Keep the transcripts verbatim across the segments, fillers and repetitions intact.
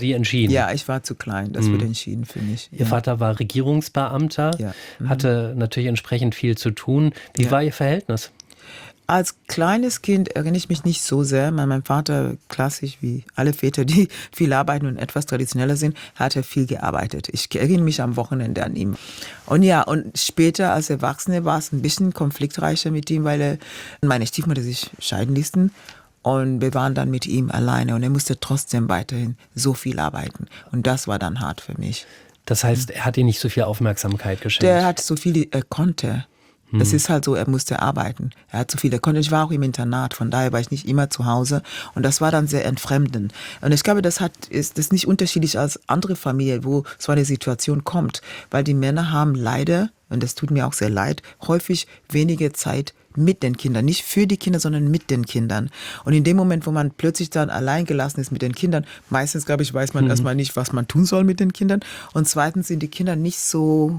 Sie entschieden? Ja, ich war zu klein. Das mhm. wurde entschieden für mich. Ihr ja. Vater war Regierungsbeamter, ja. mhm. hatte natürlich entsprechend viel zu tun. Wie ja. war Ihr Verhältnis? Als kleines Kind erinnere ich mich nicht so sehr. Mein Vater, klassisch wie alle Väter, die viel arbeiten und etwas traditioneller sind, hat er viel gearbeitet. Ich erinnere mich am Wochenende an ihn. Und ja, und später als Erwachsene war es ein bisschen konfliktreicher mit ihm, weil er, meine Stiefmutter sich scheiden ließen. Und wir waren dann mit ihm alleine und er musste trotzdem weiterhin so viel arbeiten. Und das war dann hart für mich. Das heißt, er hat Ihnen nicht so viel Aufmerksamkeit geschenkt? Der hat so viel er konnte. Es ist halt so, er musste arbeiten. Er hat so viel, er konnte. Ich war auch im Internat, von daher war ich nicht immer zu Hause. Und das war dann sehr entfremdend. Und ich glaube, das hat, ist das nicht unterschiedlich als andere Familien, wo so eine Situation kommt. Weil die Männer haben leider, und das tut mir auch sehr leid, häufig weniger Zeit mit den Kindern. Nicht für die Kinder, sondern mit den Kindern. Und in dem Moment, wo man plötzlich dann allein gelassen ist mit den Kindern, meistens, glaube ich, weiß man mhm. erstmal nicht, was man tun soll mit den Kindern. Und zweitens sind die Kinder nicht so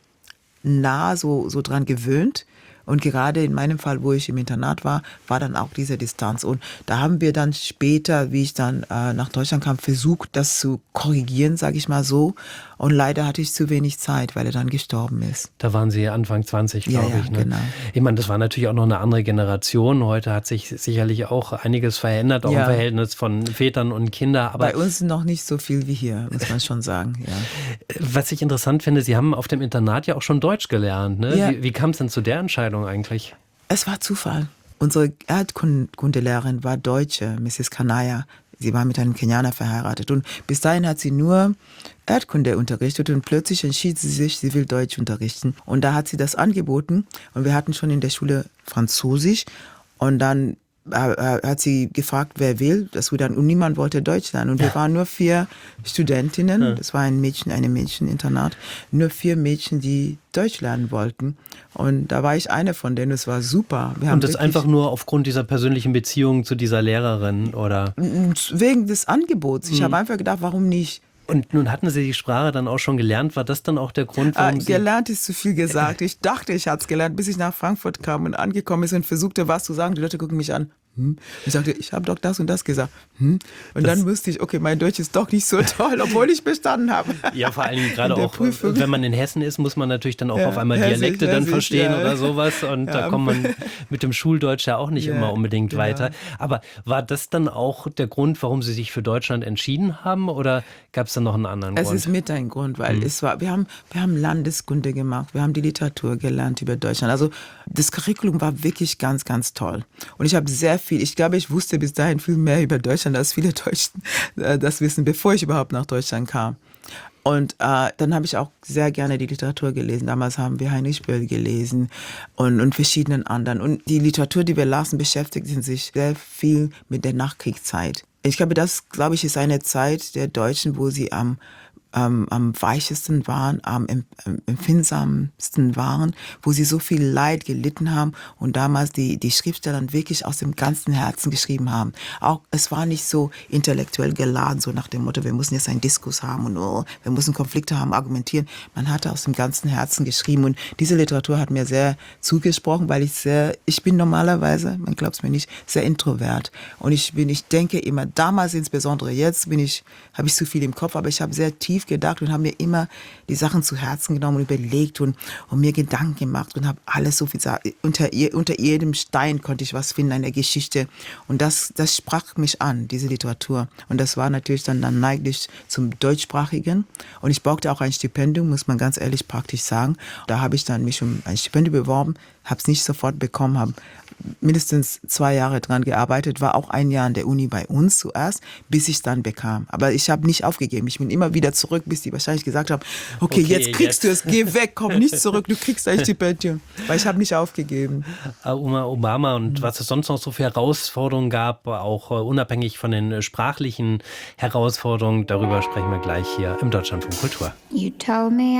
nah, so, so dran gewöhnt. Und gerade in meinem Fall, wo ich im Internat war, war dann auch diese Distanz. Und da haben wir dann später, wie ich dann äh, nach Deutschland kam, versucht, das zu korrigieren, sage ich mal so. Und leider hatte ich zu wenig Zeit, weil er dann gestorben ist. Da waren Sie Anfang zwanzig, glaube ja, ja, ich. Ne? Genau. Ich meine, das war natürlich auch noch eine andere Generation. Heute hat sich sicherlich auch einiges verändert, auch ja. im Verhältnis von Vätern und Kindern. Aber bei uns noch nicht so viel wie hier, muss man schon sagen. Ja. Was ich interessant finde, Sie haben auf dem Internat ja auch schon Deutsch gelernt. Ne? Ja. Wie, wie kam es denn zu der Entscheidung eigentlich? Es war Zufall. Unsere Erdkundelehrerin war Deutsche, Misses Kanaya. Sie war mit einem Kenianer verheiratet. Und bis dahin hat sie nur Erdkunde unterrichtet und plötzlich entschied sie sich, sie will Deutsch unterrichten. Und da hat sie das angeboten und wir hatten schon in der Schule Französisch und dann hat sie gefragt, wer will, das wir dann, und niemand wollte Deutsch lernen. Und wir waren nur vier Studentinnen, das war ein Mädchen, eine Mädcheninternat, nur vier Mädchen, die Deutsch lernen wollten. Und da war ich eine von denen, es war super. Wir haben und das einfach nur aufgrund dieser persönlichen Beziehung zu dieser Lehrerin, oder? Wegen des Angebots. Ich mhm. habe einfach gedacht, warum nicht? Und nun hatten Sie die Sprache dann auch schon gelernt. War das dann auch der Grund, warum äh, Sie... Gelernt ist zu viel gesagt. Ich dachte, ich hatte es gelernt, bis ich nach Frankfurt kam und angekommen ist und versuchte, was zu sagen. Die Leute gucken mich an. Hm? Ich sagte, ich habe doch das und das gesagt. Hm? Und das dann wusste ich, okay, mein Deutsch ist doch nicht so toll, obwohl ich bestanden habe. Ja, vor allem gerade auch, Prüfung. Wenn man in Hessen ist, muss man natürlich dann auch ja, auf einmal Hessisch, Dialekte Hessisch, dann verstehen ja. oder sowas. Und ja. da kommt man mit dem Schuldeutsch ja auch nicht ja, immer unbedingt genau. weiter. Aber war das dann auch der Grund, warum Sie sich für Deutschland entschieden haben? Oder gab es dann noch einen anderen es Grund? Es ist mit ein Grund, weil hm. es war, wir haben, wir haben Landeskunde gemacht, wir haben die Literatur gelernt über Deutschland. Also das Curriculum war wirklich ganz, ganz toll. Und ich habe sehr viel, ich glaube, ich wusste bis dahin viel mehr über Deutschland, als viele Deutschen äh, das wissen, bevor ich überhaupt nach Deutschland kam. Und äh, dann habe ich auch sehr gerne die Literatur gelesen. Damals haben wir Heinrich Böll gelesen und, und verschiedenen anderen. Und die Literatur, die wir lasen, beschäftigten sich sehr viel mit der Nachkriegszeit. Ich glaube, das, glaube ich, ist eine Zeit der Deutschen, wo sie am Ähm, am weichesten waren, am empfindsamsten waren, wo sie so viel Leid gelitten haben und damals die, die Schriftsteller wirklich aus dem ganzen Herzen geschrieben haben. Auch es war nicht so intellektuell geladen, so nach dem Motto, wir müssen jetzt einen Diskus haben und oh, wir müssen Konflikte haben, argumentieren. Man hatte aus dem ganzen Herzen geschrieben und diese Literatur hat mir sehr zugesprochen, weil ich sehr, ich bin normalerweise, man glaubt es mir nicht, sehr introvert und ich bin, ich denke immer, damals insbesondere, jetzt bin ich, habe ich zu viel im Kopf, aber ich habe sehr tief gedacht und habe mir immer die Sachen zu Herzen genommen und überlegt und, und mir Gedanken gemacht und habe alles so viel unter, unter jedem Stein konnte ich was finden, eine Geschichte und das, das sprach mich an, diese Literatur und das war natürlich dann, dann neiglich zum Deutschsprachigen und ich brauchte auch ein Stipendium, muss man ganz ehrlich praktisch sagen. Da habe ich dann mich um ein Stipendium beworben, habe es nicht sofort bekommen, habe mindestens zwei Jahre dran gearbeitet, war auch ein Jahr an der Uni bei uns zuerst, bis ich es dann bekam. Aber ich habe nicht aufgegeben. Ich bin immer wieder zurück, bis die wahrscheinlich gesagt haben, okay, okay jetzt kriegst jetzt. du es, geh weg, komm nicht zurück, du kriegst ein Stipendium. Weil ich habe nicht aufgegeben. Oma Obama und was es sonst noch so für Herausforderungen gab, auch unabhängig von den sprachlichen Herausforderungen, darüber sprechen wir gleich hier im Deutschlandfunk Kultur. You told me